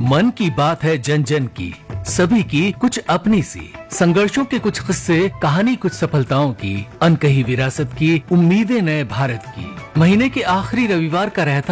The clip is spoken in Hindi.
मन की बात है जन जन की, सभी की कुछ अपनी सी, संघर्षों के कुछ किस्से, कहानी कुछ सफलताओं की, अनकही विरासत की, उम्मीदें नए भारत की। महीने के आखिरी रविवार का रहता